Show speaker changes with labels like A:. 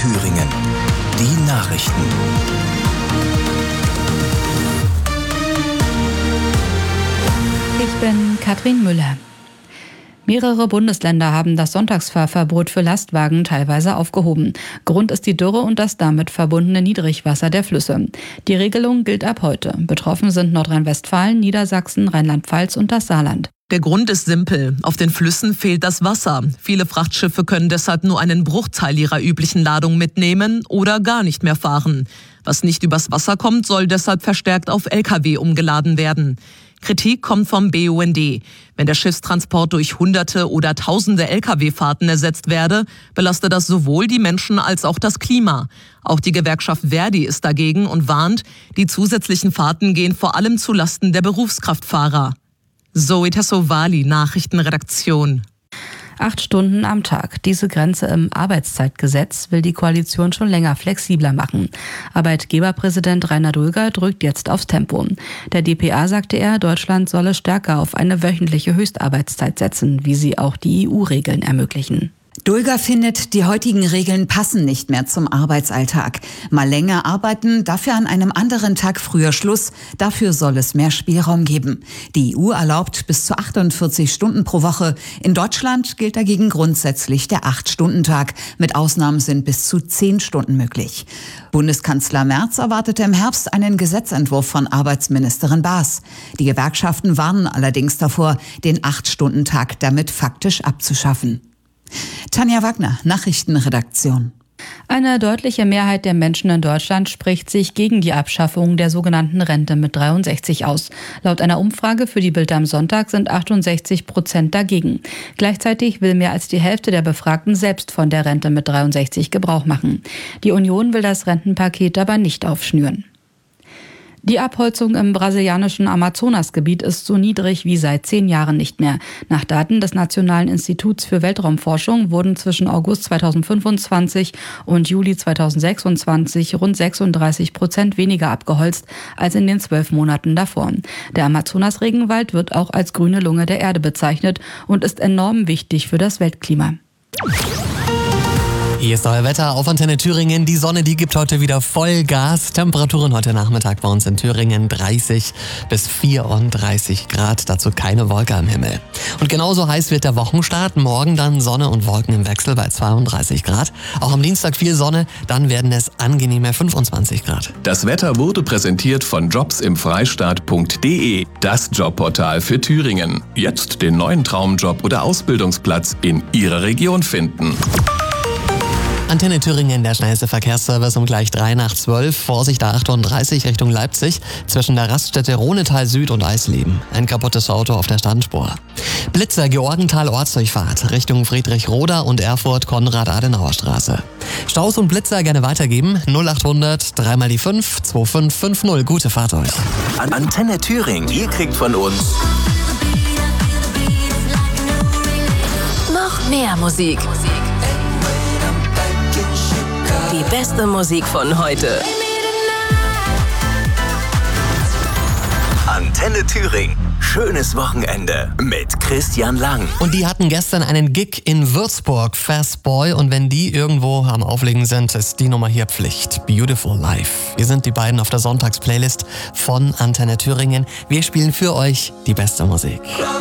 A: Thüringen. Die Nachrichten.
B: Ich bin Katrin Müller. Mehrere Bundesländer haben das Sonntagsfahrverbot für Lastwagen teilweise aufgehoben. Grund ist die Dürre und das damit verbundene Niedrigwasser der Flüsse. Die Regelung gilt ab heute. Betroffen sind Nordrhein-Westfalen, Niedersachsen, Rheinland-Pfalz und das Saarland.
C: Der Grund ist simpel. Auf den Flüssen fehlt das Wasser. Viele Frachtschiffe können deshalb nur einen Bruchteil ihrer üblichen Ladung mitnehmen oder gar nicht mehr fahren. Was nicht übers Wasser kommt, soll deshalb verstärkt auf Lkw umgeladen werden. Kritik kommt vom BUND. Wenn der Schiffstransport durch Hunderte oder Tausende Lkw-Fahrten ersetzt werde, belaste das sowohl die Menschen als auch das Klima. Auch die Gewerkschaft Verdi ist dagegen und warnt, die zusätzlichen Fahrten gehen vor allem zulasten der Berufskraftfahrer. Zoe Tassovali, Nachrichtenredaktion.
B: 8 Stunden am Tag. Diese Grenze im Arbeitszeitgesetz will die Koalition schon länger flexibler machen. Arbeitgeberpräsident Rainer Dulger drückt jetzt aufs Tempo. Der dpa sagte er, Deutschland solle stärker auf eine wöchentliche Höchstarbeitszeit setzen, wie sie auch die EU-Regeln ermöglichen.
D: Dulger findet, die heutigen Regeln passen nicht mehr zum Arbeitsalltag. Mal länger arbeiten, dafür an einem anderen Tag früher Schluss. Dafür soll es mehr Spielraum geben. Die EU erlaubt bis zu 48 Stunden pro Woche. In Deutschland gilt dagegen grundsätzlich der 8-Stunden-Tag. Mit Ausnahmen sind bis zu 10 Stunden möglich. Bundeskanzler Merz erwartete im Herbst einen Gesetzentwurf von Arbeitsministerin Baas. Die Gewerkschaften warnen allerdings davor, den 8-Stunden-Tag damit faktisch abzuschaffen. Tanja Wagner, Nachrichtenredaktion.
B: Eine deutliche Mehrheit der Menschen in Deutschland spricht sich gegen die Abschaffung der sogenannten Rente mit 63 aus. Laut einer Umfrage für die Bild am Sonntag sind 68% dagegen. Gleichzeitig will mehr als die Hälfte der Befragten selbst von der Rente mit 63 Gebrauch machen. Die Union will das Rentenpaket aber nicht aufschnüren. Die Abholzung im brasilianischen Amazonasgebiet ist so niedrig wie seit 10 Jahren nicht mehr. Nach Daten des Nationalen Instituts für Weltraumforschung wurden zwischen August 2025 und Juli 2026 rund 36% weniger abgeholzt als in den 12 Monaten davor. Der Amazonas-Regenwald wird auch als grüne Lunge der Erde bezeichnet und ist enorm wichtig für das Weltklima.
E: Hier ist euer Wetter auf Antenne Thüringen. Die Sonne, die gibt heute wieder Vollgas. Temperaturen heute Nachmittag bei uns in Thüringen 30 bis 34 Grad. Dazu keine Wolke am Himmel. Und genauso heiß wird der Wochenstart. Morgen dann Sonne und Wolken im Wechsel bei 32 Grad. Auch am Dienstag viel Sonne, dann werden es angenehme 25 Grad.
F: Das Wetter wurde präsentiert von jobsimfreistaat.de, das Jobportal für Thüringen. Jetzt den neuen Traumjob oder Ausbildungsplatz in Ihrer Region finden.
E: Antenne Thüringen, der schnellste Verkehrsservice um gleich 3 nach 12. Vorsicht A38 Richtung Leipzig zwischen der Raststätte Ronetal Süd und Eisleben. Ein kaputtes Auto auf der Standspur. Blitzer Georgenthal Ortsdurchfahrt Richtung Friedrichroda und Erfurt Konrad-Adenauer-Straße. Staus und Blitzer gerne weitergeben. 0800 3 mal die 5 2550. Gute Fahrt euch.
A: Antenne Thüringen. Ihr kriegt von uns
G: noch mehr Musik. Die beste Musik von heute.
A: Antenne Thüringen. Schönes Wochenende mit Christian Lang.
E: Und die hatten gestern einen Gig in Würzburg, Fast Boy. Und wenn die irgendwo am Auflegen sind, ist die Nummer hier Pflicht. Beautiful Life. Wir sind die beiden auf der Sonntagsplaylist von Antenne Thüringen. Wir spielen für euch die beste Musik.